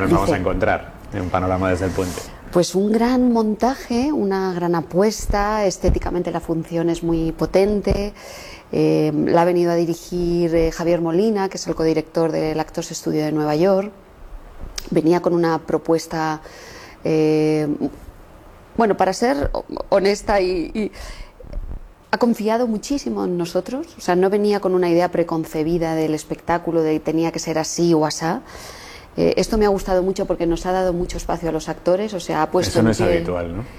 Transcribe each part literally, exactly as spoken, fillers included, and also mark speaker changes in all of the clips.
Speaker 1: ¿Qué nos
Speaker 2: Dice,
Speaker 1: vamos a encontrar en un panorama desde el puente?
Speaker 2: Pues un gran montaje, una gran apuesta, estéticamente la función es muy potente, eh, la ha venido a dirigir eh, Javier Molina, que es el codirector del Actors Studio de Nueva York. Venía con una propuesta, eh, bueno, para ser honesta y, y ha confiado muchísimo en nosotros, o sea, no venía con una idea preconcebida del espectáculo, de que tenía que ser así o asá. Eh, esto me ha gustado mucho porque nos ha dado mucho espacio a los actores, o sea, ha puesto...
Speaker 1: Eso no es
Speaker 2: que,
Speaker 1: habitual, ¿no?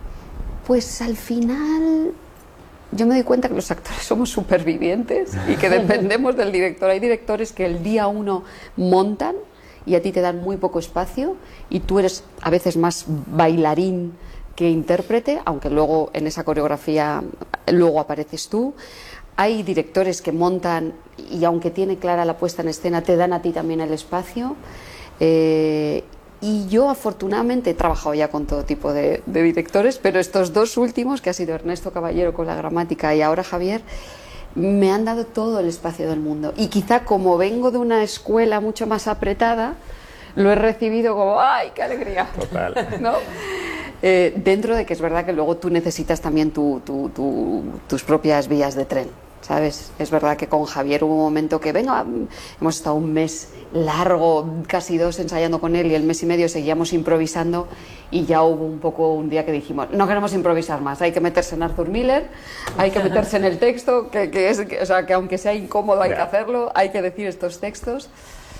Speaker 2: Pues al final yo me doy cuenta que los actores somos supervivientes y que dependemos del director. Hay directores que el día uno montan y a ti te dan muy poco espacio y tú eres a veces más bailarín que intérprete, aunque luego en esa coreografía luego apareces tú. Hay directores que montan y aunque tiene clara la puesta en escena te dan a ti también el espacio. Eh, y yo afortunadamente he trabajado ya con todo tipo de, de directores, pero estos dos últimos, que ha sido Ernesto Caballero con la gramática y ahora Javier, me han dado todo el espacio del mundo. Y quizá como vengo de una escuela mucho más apretada, lo he recibido como ¡ay, qué alegría!
Speaker 1: Total.
Speaker 2: ¿No? Eh, dentro de que es verdad que luego tú necesitas también tu, tu, tu, tus propias vías de tren, ¿sabes? Es verdad que con Javier hubo un momento que, venga, hemos estado un mes largo, casi dos, ensayando con él y el mes y medio seguíamos improvisando y ya hubo un poco un día que dijimos, no queremos improvisar más, hay que meterse en Arthur Miller, hay que meterse en el texto, que, que es, que, o sea, que aunque sea incómodo hay que hacerlo, hay que decir estos textos.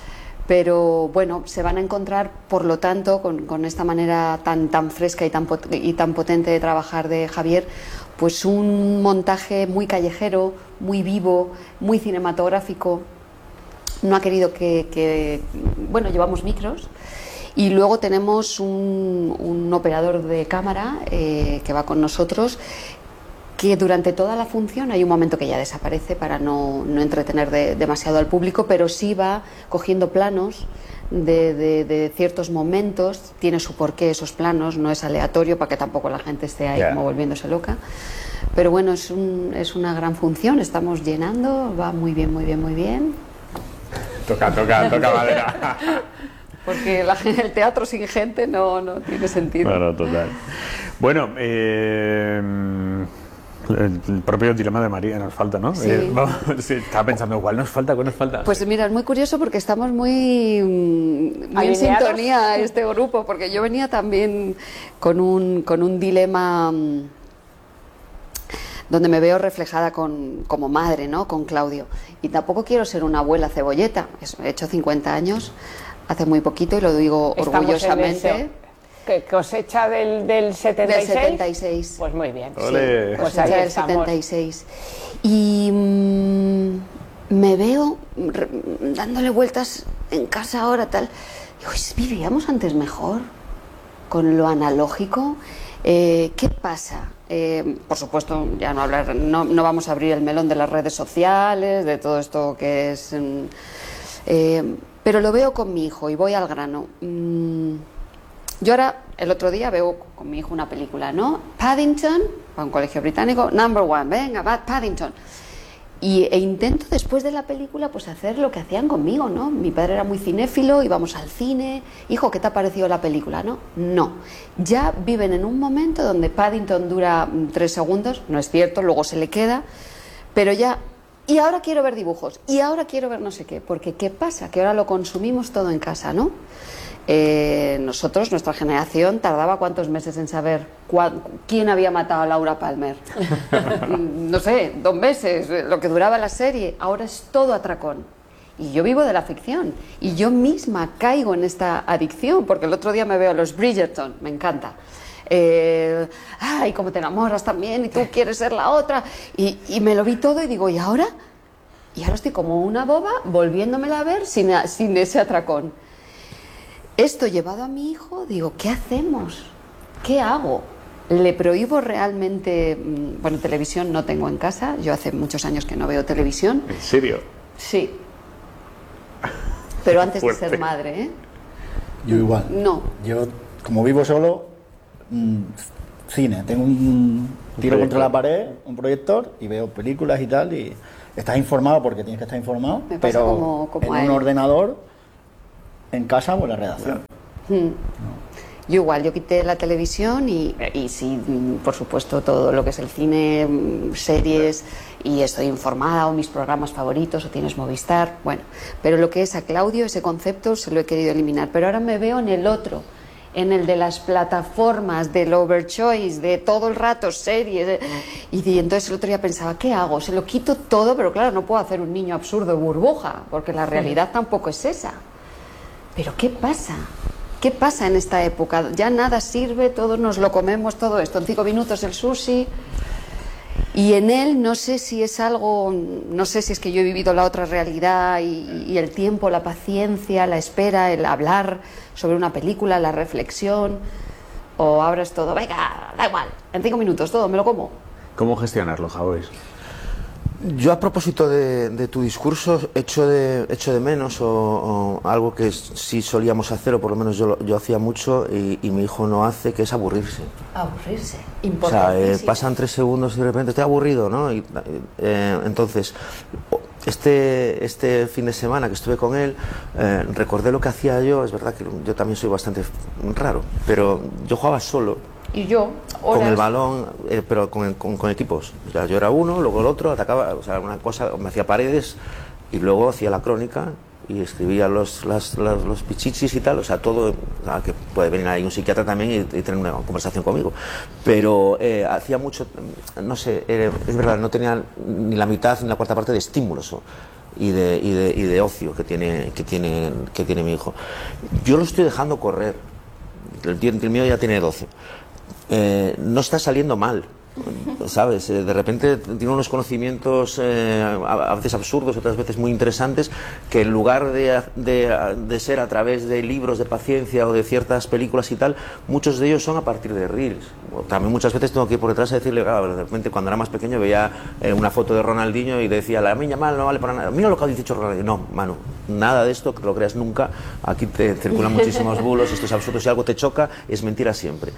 Speaker 2: Pero bueno, se van a encontrar, por lo tanto, con, con esta manera tan, tan fresca y tan, pot y tan potente de trabajar de Javier, pues un montaje muy callejero, muy vivo, muy cinematográfico. No ha querido que, que bueno, llevamos micros y luego tenemos un, un operador de cámara eh, que va con nosotros, que durante toda la función hay un momento que ya desaparece para no, no entretener de, demasiado al público, pero sí va cogiendo planos de, de, de ciertos momentos, tiene su porqué esos planos, no es aleatorio para que tampoco la gente esté ahí yeah. como volviéndose loca, pero bueno, es, un, es una gran función, estamos llenando, va muy bien, muy bien, muy bien.
Speaker 1: Toca, toca, toca madera.
Speaker 2: Porque la, el teatro sin gente no, no tiene sentido.
Speaker 1: Bueno, total. Bueno, eh... el propio dilema de María nos falta, ¿no?
Speaker 2: Sí.
Speaker 1: Eh, vamos, sí, estaba pensando, ¿cuál nos falta? ¿Cuál nos falta?
Speaker 2: Pues mira, es muy curioso porque estamos muy, muy en sintonía este grupo, porque yo venía también con un, con un dilema donde me veo reflejada con, como madre, ¿no? Con Claudio. Y tampoco quiero ser una abuela cebolleta. He hecho cincuenta años, hace muy poquito, y lo digo
Speaker 3: Estamos
Speaker 2: orgullosamente.
Speaker 3: ¿Qué cosecha del, del setenta y seis?
Speaker 2: Del setenta y seis.
Speaker 3: Pues muy bien.
Speaker 2: Sí, pues cosecha
Speaker 3: ahí
Speaker 2: del
Speaker 3: estamos.
Speaker 2: setenta y seis. Y mmm, me veo re, dándole vueltas en casa ahora, tal. Digo, ¿vivíamos antes mejor? Con lo analógico. Eh, ¿Qué pasa? Eh, por supuesto, ya no hablar, no, no vamos a abrir el melón de las redes sociales, de todo esto que es. Eh, pero lo veo con mi hijo y voy al grano. Mm, Yo ahora, el otro día, veo con mi hijo una película, ¿no? Paddington, para un colegio británico, number one, venga, va, Paddington. Y, e intento después de la película pues hacer lo que hacían conmigo, ¿no? Mi padre era muy cinéfilo, íbamos al cine. Hijo, ¿qué te ha parecido la película? No, no. Ya viven en un momento donde Paddington dura tres segundos, no es cierto, luego se le queda, pero ya... Y ahora quiero ver dibujos, y ahora quiero ver no sé qué, porque ¿qué pasa? Que ahora lo consumimos todo en casa, ¿no? Eh, nosotros, nuestra generación, tardaba cuántos meses en saber quién había matado a Laura Palmer. No sé, dos meses, lo que duraba la serie. Ahora es todo atracón. Y yo vivo de la ficción. Y yo misma caigo en esta adicción, porque el otro día me veo a los Bridgerton, me encanta. Eh, ay, cómo te enamoras también, y tú quieres ser la otra. Y, y me lo vi todo y digo, ¿y ahora? Y ahora estoy como una boba volviéndomela a ver sin, sin ese atracón. Esto llevado a mi hijo, digo, ¿qué hacemos? ¿Qué hago? ¿Le prohíbo realmente? Bueno, televisión no tengo en casa, yo hace muchos años que no veo televisión.
Speaker 1: ¿En serio?
Speaker 2: Sí. Pero antes
Speaker 1: Fuerte.
Speaker 2: de ser madre, ¿eh?
Speaker 4: Yo igual.
Speaker 2: No.
Speaker 4: Yo, como vivo solo, mmm, cine. Tengo un tiro contra la pared, un proyector, y veo películas y tal, y estás informado porque tienes que estar informado,
Speaker 2: Me pasa
Speaker 4: pero
Speaker 2: como, como
Speaker 4: en
Speaker 2: a
Speaker 4: un
Speaker 2: él.
Speaker 4: ordenador en casa o en la redacción.
Speaker 2: Mm. Yo igual, yo quité la televisión y, y sí, por supuesto, todo lo que es el cine, series, y estoy informada, o mis programas favoritos, o tienes Movistar, bueno. Pero lo que es a Claudio, ese concepto, se lo he querido eliminar. Pero ahora me veo en el otro, en el de las plataformas, del overchoice, de todo el rato series. Y, y entonces el otro día pensaba, ¿qué hago? Se lo quito todo, pero claro, no puedo hacer un niño absurdo burbuja, porque la realidad tampoco es esa. Pero ¿qué pasa? ¿Qué pasa en esta época? Ya nada sirve, todos nos lo comemos, todo esto. En cinco minutos el sushi. Y en él no sé si es algo, no sé si es que yo he vivido la otra realidad y, y el tiempo, la paciencia, la espera, el hablar sobre una película, la reflexión, o ahora es todo, venga, da igual, en cinco minutos todo, me lo como.
Speaker 1: ¿Cómo gestionarlo, Javi?
Speaker 5: Yo, a propósito de, de tu discurso, echo de, echo de menos o, o algo que sí solíamos hacer, o por lo menos yo, yo hacía mucho y, y mi hijo no hace, que es aburrirse.
Speaker 2: Aburrirse,
Speaker 5: O sea, eh,
Speaker 2: importantísimo.
Speaker 5: pasan tres segundos y de repente estoy aburrido, ¿no? Y, eh, entonces, este, este fin de semana que estuve con él, eh, recordé lo que hacía yo. Es verdad que yo también soy bastante raro, pero yo jugaba solo.
Speaker 2: Y yo, horas...
Speaker 5: Con el balón, eh, pero con, con, con equipos. O sea, yo era uno, luego el otro, atacaba, o sea, una cosa, me hacía paredes y luego hacía la crónica y escribía los, las, las, los pichichis y tal, o sea, todo, o sea, que puede venir ahí un psiquiatra también y, y tener una conversación conmigo. Pero eh, hacía mucho, no sé, eh, es verdad, no tenía ni la mitad ni la cuarta parte de estímulos o, y de, y de, y de ocio que tiene, que, tiene, que tiene mi hijo. Yo lo estoy dejando correr, el, el mío ya tiene doce. Eh, no está saliendo mal, ¿sabes? Eh, de repente tiene unos conocimientos eh, a, a veces absurdos, otras veces muy interesantes, que en lugar de, de, de ser a través de libros de paciencia o de ciertas películas y tal, muchos de ellos son a partir de reels. También muchas veces tengo que ir por detrás a decirle, claro, de repente cuando era más pequeño veía eh, una foto de Ronaldinho y decía, la niña mal no vale para nada, mira lo que ha dicho Ronaldinho. No, Manu, nada de esto, que lo creas nunca, aquí te circulan muchísimos bulos, esto es absurdo, si algo te choca, es mentira siempre.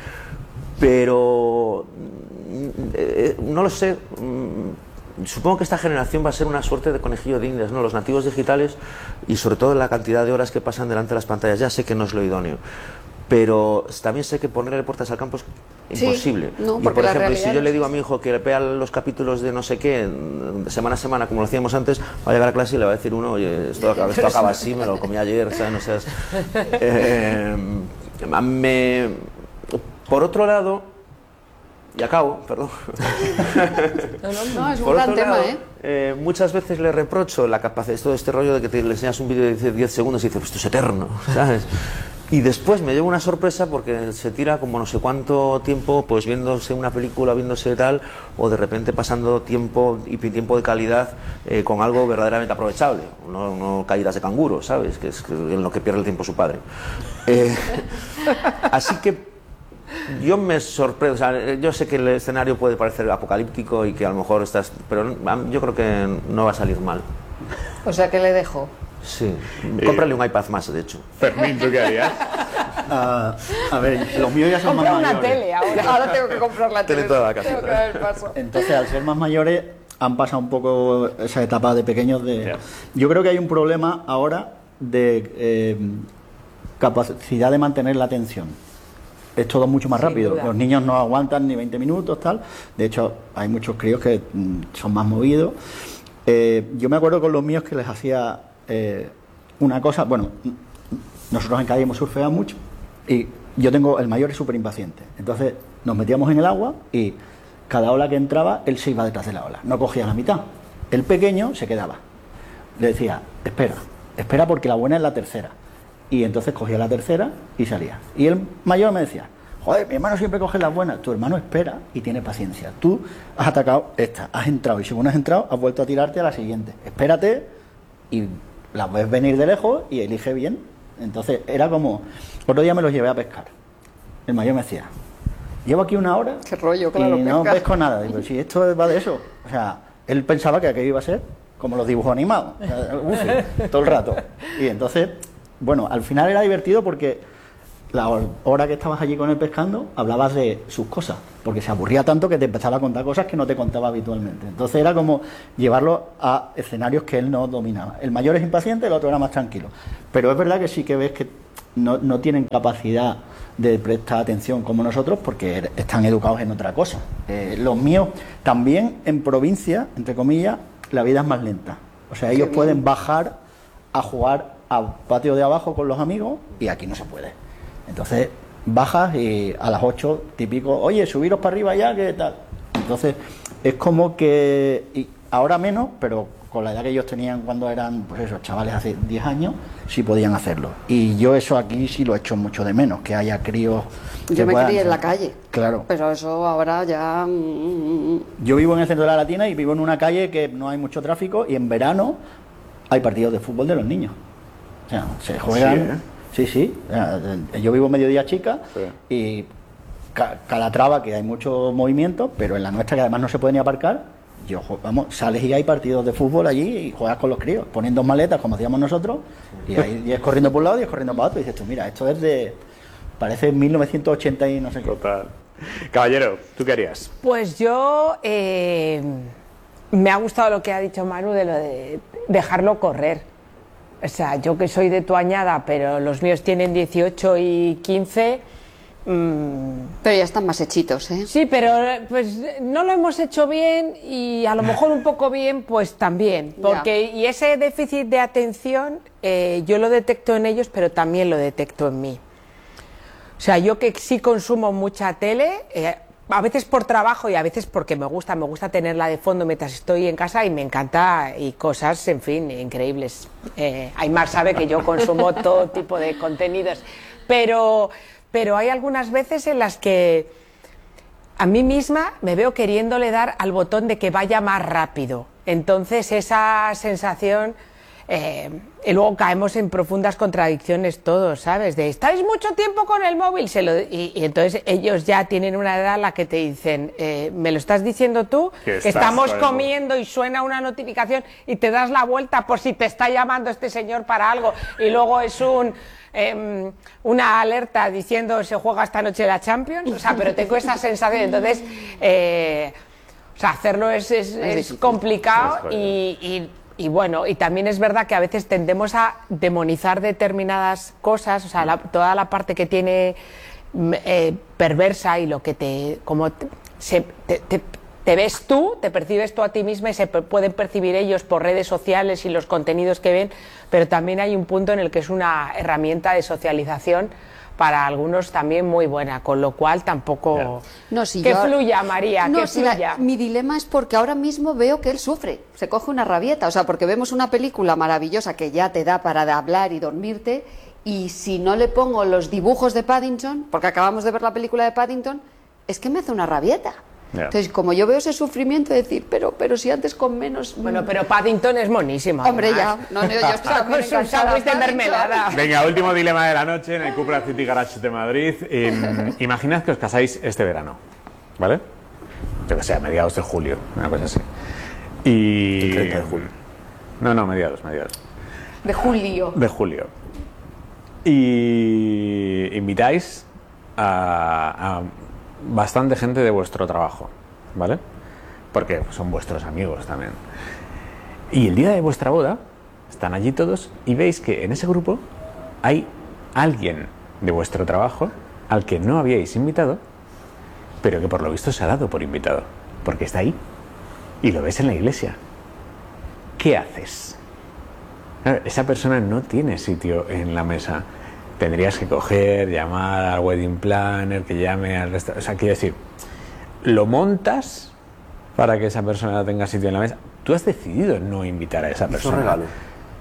Speaker 5: Pero eh, no lo sé, supongo que esta generación va a ser una suerte de conejillo de indias, ¿no? Los nativos digitales, y sobre todo la cantidad de horas que pasan delante de las pantallas. Ya sé que no es lo idóneo, pero también sé que ponerle puertas al campo es imposible.
Speaker 2: Sí, no,
Speaker 5: y por ejemplo, si yo
Speaker 2: no
Speaker 5: le digo a mi hijo que le vea los capítulos de no sé qué semana a semana, como lo hacíamos antes, va a llegar a clase y le va a decir uno, oye, esto, esto acaba así, me lo comí ayer, ¿sabes? No seas... Eh, me... Por otro lado, y acabo, perdón.
Speaker 2: No, no, no, es un
Speaker 5: Por
Speaker 2: gran
Speaker 5: otro
Speaker 2: tema,
Speaker 5: lado,
Speaker 2: ¿eh?
Speaker 5: Eh, muchas veces le reprocho la capacidad, todo este rollo de que te, le enseñas un vídeo de diez segundos y dices, pues esto es eterno, ¿sabes? Y después me llevo una sorpresa porque se tira como no sé cuánto tiempo pues viéndose una película, viéndose tal, o de repente pasando tiempo y tiempo de calidad eh, con algo verdaderamente aprovechable, no, no caídas de canguro, ¿sabes? Que es en lo que pierde el tiempo su padre. Eh, así que yo me sorprendo, o sea, yo sé que el escenario puede parecer apocalíptico y que a lo mejor estás, pero yo creo que no va a salir mal.
Speaker 2: O sea, ¿qué le dejo?
Speaker 5: Sí, cómprale un iPad más, de hecho.
Speaker 1: Fermín, ¿tú qué harías?
Speaker 4: Uh, a ver, los míos ya son
Speaker 3: Compra
Speaker 4: más
Speaker 3: una
Speaker 4: mayores.
Speaker 3: tele ahora.
Speaker 2: Ahora tengo que comprar la tele.
Speaker 5: Tele toda la casa.
Speaker 2: Tengo que dar el paso.
Speaker 4: Entonces, al ser más mayores, han pasado un poco esa etapa de pequeños de...
Speaker 1: Yeah.
Speaker 4: Yo creo que hay un problema ahora de eh, capacidad de mantener la atención. Es todo mucho más
Speaker 3: Sin
Speaker 4: rápido.
Speaker 3: duda.
Speaker 4: Los niños no aguantan ni veinte minutos, tal. De hecho, hay muchos críos que mm, son más movidos. Eh, yo me acuerdo con los míos que les hacía eh, una cosa... Bueno, nosotros en Cádiz hemos surfeado mucho y yo tengo... El mayor es súper impaciente. Entonces, nos metíamos en el agua y cada ola que entraba, él se iba detrás de la ola. No cogía la mitad. El pequeño se quedaba. Le decía, espera, espera porque la buena es la tercera. Y entonces cogía la tercera y salía. Y el mayor me decía, joder, mi hermano siempre coge las buenas. Tu hermano espera y tiene paciencia. Tú has atacado esta, has entrado y según has entrado, has vuelto a tirarte a la siguiente. Espérate y la ves venir de lejos y elige bien. Entonces era como, otro día me los llevé a pescar. El mayor me decía, llevo aquí una hora
Speaker 2: Qué rollo, claro,
Speaker 4: y no
Speaker 2: pescar.
Speaker 4: pesco nada. Digo, si esto va de eso. O sea, él pensaba que aquello iba a ser como los dibujos animados, o sea, Goofy, todo el rato. Y entonces... Bueno, al final era divertido porque la hora que estabas allí con él pescando, hablabas de sus cosas, porque se aburría tanto que te empezaba a contar cosas que no te contaba habitualmente. Entonces era como llevarlo a escenarios que él no dominaba. El mayor es impaciente, el otro era más tranquilo. Pero es verdad que sí que ves que no, no tienen capacidad de prestar atención como nosotros porque están educados en otra cosa. Eh, los míos también en provincia, entre comillas, la vida es más lenta. O sea, ellos pueden bajar a jugar al patio de abajo con los amigos y aquí no se puede. Entonces bajas y a las ocho típico, oye, subiros para arriba ya, ¿qué tal? Entonces es como que, y ahora menos, pero con la edad que ellos tenían cuando eran, pues esos chavales hace diez años, sí podían hacerlo. Y yo eso aquí sí lo echo mucho de menos, que haya críos...
Speaker 2: Yo me crié en la calle.
Speaker 4: Claro.
Speaker 2: Pero eso ahora ya...
Speaker 4: Yo vivo en el centro de la Latina y vivo en una calle que no hay mucho tráfico y en verano hay partidos de fútbol de los niños. O sea, se juegan... Sí, ¿eh? Sí, sí. Yo vivo en Mediodía Chica sí. y Calatrava, que hay mucho movimiento, pero en la nuestra, que además no se puede ni aparcar, yo, vamos, sales y hay partidos de fútbol allí y juegas con los críos, ponen dos maletas como hacíamos nosotros, y hay diez corriendo por un lado y diez corriendo para otro, y dices tú, mira, esto es de... parece mil novecientos ochenta y no sé qué.
Speaker 1: Total. Caballero, ¿tú qué harías?
Speaker 3: Pues yo... Eh, me ha gustado lo que ha dicho Manu de lo de dejarlo correr. O sea, yo que soy de tu añada, pero los míos tienen dieciocho y quince. Mmm...
Speaker 2: Pero ya están más hechitos, ¿eh?
Speaker 3: Sí, pero pues no lo hemos hecho bien y a lo mejor un poco bien, pues también. Porque, y ese déficit de atención, eh, yo lo detecto en ellos, pero también lo detecto en mí. O sea, yo que sí consumo mucha tele, eh, a veces por trabajo y a veces porque me gusta, me gusta tenerla de fondo mientras estoy en casa y me encanta, y cosas, en fin, increíbles. Eh, Aymar sabe que yo consumo todo tipo de contenidos, pero, pero hay algunas veces en las que a mí misma me veo queriéndole dar al botón de que vaya más rápido. Entonces esa sensación... Eh, y luego caemos en profundas contradicciones todos, ¿sabes? De estáis mucho tiempo con el móvil, se lo, y, y entonces ellos ya tienen una edad en la que te dicen, eh, ¿me lo estás diciendo tú? Que estamos comiendo y suena una notificación y te das la vuelta por si te está llamando este señor para algo, y luego es un... Eh, una alerta diciendo se juega esta noche la Champions, o sea, pero tengo esa sensación, entonces eh, o sea, hacerlo es, es, es complicado y, y Y bueno, y también es verdad que a veces tendemos a demonizar determinadas cosas, o sea, la, toda la parte que tiene eh, perversa y lo que te, como te, se, te, te, te ves tú, te percibes tú a ti misma y se pueden percibir ellos por redes sociales y los contenidos que ven, pero también hay un punto en el que es una herramienta de socialización para algunos también muy buena, con lo cual tampoco...
Speaker 2: No, si
Speaker 3: que
Speaker 2: yo...
Speaker 3: fluya, María,
Speaker 2: no,
Speaker 3: que
Speaker 2: si
Speaker 3: fluya.
Speaker 2: La, mi dilema es porque ahora mismo veo que él sufre, se coge una rabieta, o sea, porque vemos una película maravillosa que ya te da para hablar y dormirte, y si no le pongo los dibujos de Paddington, porque acabamos de ver la película de Paddington, es que me hace una rabieta. Yeah. Entonces, como yo veo ese sufrimiento de decir, pero pero si antes con menos...
Speaker 3: Bueno, pero Paddington es monísimo.
Speaker 2: Hombre, además. ya. No, no, yo estoy
Speaker 3: con su sándwich de mermelada.
Speaker 1: Venga, último dilema de la noche en el Cupra City Garage de Madrid. Eh, imaginad que os casáis este verano, ¿vale? Yo que sé, a mediados de julio, una cosa así. Y...
Speaker 5: El treinta de julio.
Speaker 1: No, no, mediados, mediados.
Speaker 2: De julio.
Speaker 1: De julio. Y invitáis a... a bastante gente de vuestro trabajo, ¿vale? Porque son vuestros amigos también. Y el día de vuestra boda están allí todos y veis que en ese grupo hay alguien de vuestro trabajo al que no habíais invitado, pero que por lo visto se ha dado por invitado, porque está ahí y lo ves en la iglesia. ¿Qué haces? Claro, esa persona no tiene sitio en la mesa. Tendrías que coger, llamar al wedding planner, que llame al restaurante. O sea, quiero decir, lo montas para que esa persona tenga sitio en la mesa. Tú has decidido no invitar a esa persona.
Speaker 5: Es un regalo.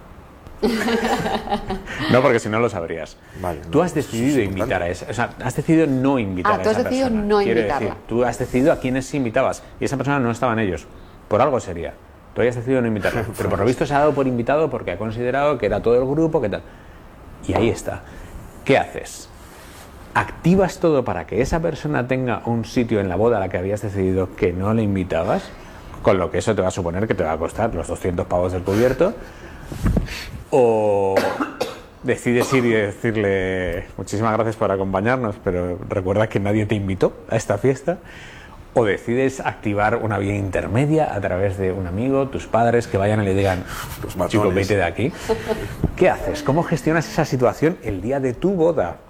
Speaker 1: No, porque si no lo sabrías.
Speaker 5: Vale,
Speaker 1: tú
Speaker 5: no,
Speaker 1: has decidido invitar a esa, o sea, has decidido no invitar
Speaker 2: ah,
Speaker 1: a esa persona.
Speaker 2: tú has decidido no
Speaker 1: Quiero
Speaker 2: invitarla.
Speaker 1: decir, tú has decidido a quiénes sí invitabas y esa persona no estaban ellos. Por algo sería. Tú habías decidido no invitarla, pero por lo visto se ha dado por invitado porque ha considerado que era todo el grupo, que tal. Y ahí está. ¿Qué haces? ¿Activas todo para que esa persona tenga un sitio en la boda a la que habías decidido que no le invitabas? Con lo que eso te va a suponer que te va a costar los doscientos pavos del cubierto. O, decides ir y decirle muchísimas gracias por acompañarnos, pero recuerda que nadie te invitó a esta fiesta, o decides activar una vía intermedia a través de un amigo, tus padres, que vayan y le digan, chico, vete de aquí. ¿Qué haces? ¿Cómo gestionas esa situación el día de tu boda?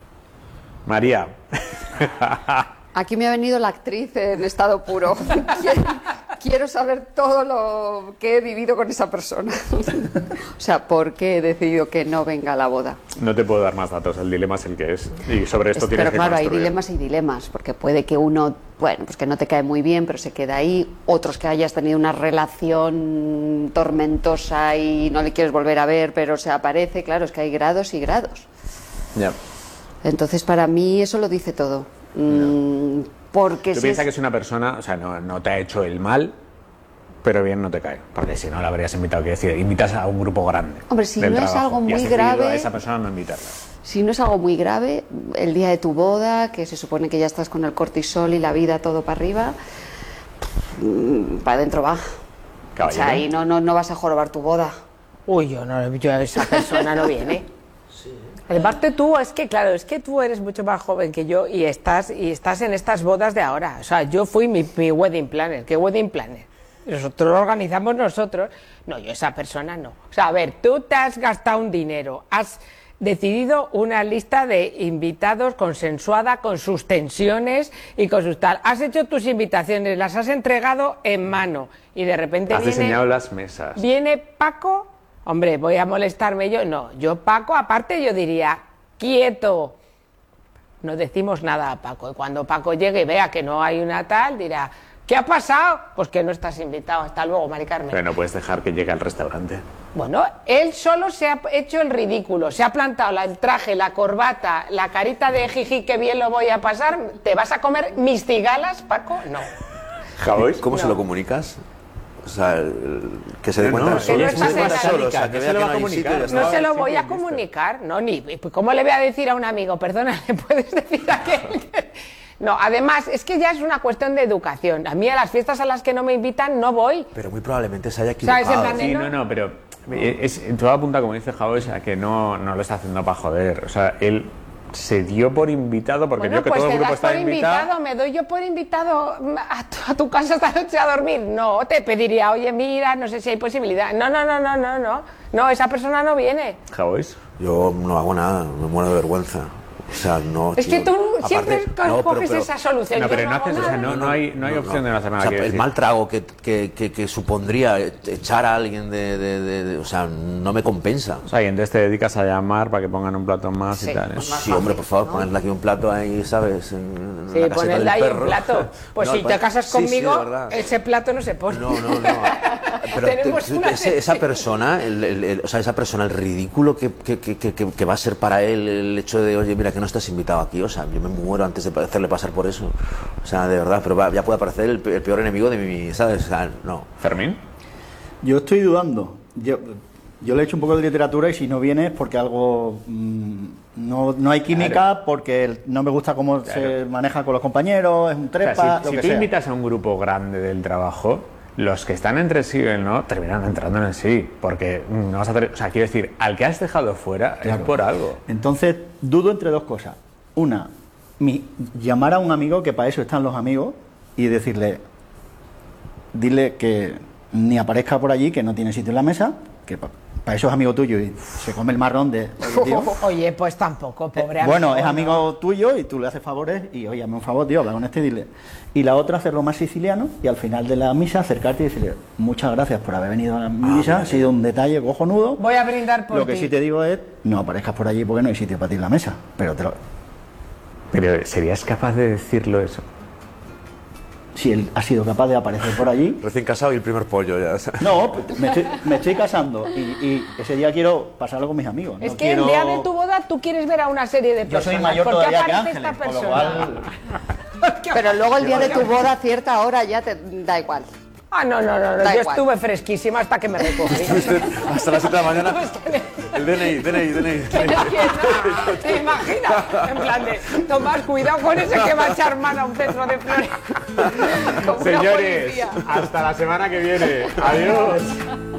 Speaker 1: María.
Speaker 2: Aquí me ha venido la actriz en estado puro. Quiero, quiero saber todo lo que he vivido con esa persona. O sea, ¿por qué he decidido que no venga a la boda?
Speaker 1: No te puedo dar más datos, el dilema es el que es. Y sobre esto
Speaker 2: Es,
Speaker 1: tienes
Speaker 2: pero
Speaker 1: que
Speaker 2: claro, hay
Speaker 1: construir.
Speaker 2: dilemas y dilemas, porque puede que uno, bueno, pues que no te cae muy bien, pero se queda ahí. Otros que hayas tenido una relación tormentosa y no le quieres volver a ver, pero se aparece. Claro, es que hay grados y grados.
Speaker 1: Ya.
Speaker 2: Entonces, para mí eso lo dice todo. Mm, porque
Speaker 1: Tú
Speaker 2: si
Speaker 1: piensas
Speaker 2: es-
Speaker 1: que es una persona, o sea, no, no te ha hecho el mal, pero bien no te cae. Porque si no la habrías invitado, quiero decir, invitas a un grupo grande.
Speaker 2: Hombre, si
Speaker 1: del
Speaker 2: no es
Speaker 1: trabajo,
Speaker 2: algo
Speaker 1: y has
Speaker 2: muy
Speaker 1: decidido
Speaker 2: grave-
Speaker 1: a esa persona no invitarla.
Speaker 2: Si no es algo muy grave, el día de tu boda, que se supone que ya estás con el cortisol y la vida todo para arriba, mm, para adentro va. O
Speaker 1: Caballero.
Speaker 2: sea, ahí no, no, no vas a jorobar tu boda.
Speaker 3: Uy, yo no, yo esa persona no viene. Aparte tú, es que claro, es que tú eres mucho más joven que yo y estás y estás en estas bodas de ahora. O sea, yo fui mi, mi wedding planner. ¿Qué wedding planner? Nosotros lo organizamos nosotros. No, yo esa persona no. O sea, a ver, tú te has gastado un dinero, has decidido una lista de invitados consensuada con sus tensiones y con sus tal. Has hecho tus invitaciones, las has entregado en mano y de repente
Speaker 1: Has
Speaker 3: viene,
Speaker 1: diseñado las mesas.
Speaker 3: viene Paco. Hombre, voy a molestarme yo. No, yo Paco, aparte yo diría, quieto. No decimos nada a Paco. Y cuando Paco llegue y vea que no hay una tal, dirá, ¿qué ha pasado? Pues que no estás invitado. Hasta luego, Mari Carmen.
Speaker 1: Pero no puedes dejar que llegue al restaurante.
Speaker 3: Bueno, él solo se ha hecho el ridículo. Se ha plantado la- el traje, la corbata, la carita de jiji, que bien lo voy a pasar. ¿Te vas a comer mis cigalas, Paco? No.
Speaker 1: ¿Jabois?
Speaker 5: ¿Cómo se lo comunicas? O sea, el- que se dé
Speaker 1: No,
Speaker 5: cuenta
Speaker 1: no,
Speaker 5: solo,
Speaker 3: que no
Speaker 5: que se dé
Speaker 3: estás
Speaker 5: cuenta
Speaker 3: en la
Speaker 5: solo, o sea,
Speaker 1: no
Speaker 5: que
Speaker 1: se
Speaker 5: vea
Speaker 1: lo
Speaker 5: que
Speaker 1: va
Speaker 5: no
Speaker 1: a
Speaker 5: hay
Speaker 1: comunicar.
Speaker 5: sitio y ya
Speaker 3: No
Speaker 5: está.
Speaker 3: se lo
Speaker 1: sí,
Speaker 3: voy
Speaker 1: que
Speaker 3: a
Speaker 1: listo.
Speaker 3: comunicar, no, ni pues, ¿cómo le voy a decir a un amigo? Perdona, ¿le puedes decir a aquel? que-?". No, además, es que ya es una cuestión de educación. A mí a las fiestas a las que no me invitan no voy.
Speaker 5: Pero muy probablemente se haya
Speaker 3: ¿Sabes? En
Speaker 5: equivocado.
Speaker 3: plan de-
Speaker 1: Sí,
Speaker 3: ¿no?
Speaker 1: no, no, pero es, todo apunta, como dice Jabois, a que no, no lo está haciendo para joder. O sea, él se dio por invitado porque
Speaker 3: Bueno,
Speaker 1: vio que
Speaker 3: pues
Speaker 1: todo el
Speaker 3: te
Speaker 1: grupo
Speaker 3: das por
Speaker 1: estaba invitado.
Speaker 3: invitado, me doy yo por invitado a tu, a tu casa esta noche a dormir. No, te pediría, oye, mira, no sé si hay posibilidad. No, no, no, no, no, no. No, esa persona no viene.
Speaker 1: Jabois.
Speaker 5: Yo no hago nada, me muero de vergüenza. O sea, no.
Speaker 3: Es que
Speaker 5: tío.
Speaker 3: tú
Speaker 5: Aparte-
Speaker 3: siempre
Speaker 5: no, pero-
Speaker 3: coges
Speaker 5: pero-
Speaker 3: esa solución.
Speaker 1: No,
Speaker 3: Yo
Speaker 1: pero no
Speaker 3: hago
Speaker 1: haces, o sea,
Speaker 3: nada.
Speaker 1: no, no hay, no hay opción de no hacer nada.
Speaker 5: O sea,
Speaker 1: quiero
Speaker 5: el
Speaker 1: decir.
Speaker 5: mal trago que, que, que, que supondría echar a alguien de, de- de- de- O sea, no me compensa.
Speaker 1: O sea, y entonces te dedicas a llamar para que pongan un plato más
Speaker 3: Sí,
Speaker 1: y tal. ¿eh?
Speaker 3: pues más
Speaker 5: Sí, hombre, por favor,
Speaker 3: ¿no?
Speaker 5: ponerle aquí un plato ahí, ¿sabes? En, en
Speaker 3: Sí,
Speaker 5: la caseta
Speaker 3: ponerle
Speaker 5: del
Speaker 3: ahí un
Speaker 5: perro.
Speaker 3: plato. Pues
Speaker 5: No,
Speaker 3: si
Speaker 5: el
Speaker 3: te
Speaker 5: pa-
Speaker 3: casas
Speaker 5: sí, sí, de
Speaker 3: conmigo,
Speaker 5: verdad.
Speaker 3: ese plato no se pone.
Speaker 5: No, no, no. Pero
Speaker 3: Tenemos
Speaker 5: te- te-
Speaker 3: una
Speaker 5: ese- esa
Speaker 3: sesión.
Speaker 5: persona, el, el- el- o sea, esa persona, el ridículo que, que, que, que, que va a ser para él el hecho de, oye, mira, que no estás invitado aquí, o sea, yo me muero antes de hacerle pasar por eso. O sea, de verdad, pero va- ya puede aparecer el, pe- el peor enemigo de mi, ¿sabes? O sea, no.
Speaker 1: Fermín.
Speaker 4: Yo estoy dudando. Yo, yo le he hecho un poco de literatura y si no viene es porque algo mm, no, no hay química, porque el- no me gusta cómo se
Speaker 1: Claro.
Speaker 4: maneja con los compañeros, es un
Speaker 1: O sea,
Speaker 4: trepa,
Speaker 1: si
Speaker 4: lo
Speaker 1: si
Speaker 4: que
Speaker 1: tú
Speaker 4: sea.
Speaker 1: invitas a un grupo grande del trabajo, los que están entre sí y el no terminan entrando en el sí. Porque mm, no vas a hacer. O sea, quiero decir, al que has dejado fuera
Speaker 4: Claro.
Speaker 1: es por algo.
Speaker 4: Entonces, dudo entre dos cosas. Una, mi, llamar a un amigo, que para eso están los amigos, y decirle, dile que ni aparezca por allí, que no tiene sitio en la mesa, que pa- para eso es amigo tuyo y se come el marrón de... del tío.
Speaker 3: Oye, pues tampoco, pobre amigo.
Speaker 4: Bueno, es
Speaker 3: ¿no?
Speaker 4: amigo tuyo y tú le haces favores y, oye, hazme un favor, tío, habla con este y dile. Y la otra, hacerlo más siciliano y al final de la misa acercarte y decirle, muchas gracias por haber venido a mi misa, ha sido un detalle cojonudo.
Speaker 3: Voy a brindar por
Speaker 4: Lo que
Speaker 3: ti.
Speaker 4: sí te digo es, no aparezcas por allí porque no hay sitio para ti en la mesa, pero te lo...
Speaker 1: Pero ¿serías capaz de decirlo eso?
Speaker 4: Si él ha sido capaz de aparecer por allí...
Speaker 5: Recién casado y el primer pollo ya. o sea.
Speaker 4: No, me estoy, me estoy casando y, y ese día quiero pasarlo con mis amigos.
Speaker 3: Es
Speaker 4: no
Speaker 3: que
Speaker 4: quiero-
Speaker 3: el día de tu boda tú quieres ver a una serie de
Speaker 4: Yo
Speaker 3: personas.
Speaker 4: soy mayor
Speaker 3: ¿Por qué
Speaker 4: todavía que
Speaker 3: aparece
Speaker 4: Ángeles,
Speaker 3: esta
Speaker 4: con lo
Speaker 3: persona?
Speaker 4: cual...
Speaker 2: Pero luego el día de tu boda, a cierta hora, ya te da igual.
Speaker 3: Ah, no, no, no, no.
Speaker 2: Da
Speaker 3: Yo
Speaker 2: igual.
Speaker 3: estuve fresquísima hasta que me recogí.
Speaker 5: Hasta las siete de la mañana.
Speaker 3: Pues que-
Speaker 5: El D N I, D N I, D N I.
Speaker 3: que nadie, no, ¿te imaginas? En plan de, Tomás, cuidado con ese que va a echar mano a un centro de flores. Como una
Speaker 1: Señores,
Speaker 3: policía.
Speaker 1: hasta la semana que viene. Adiós.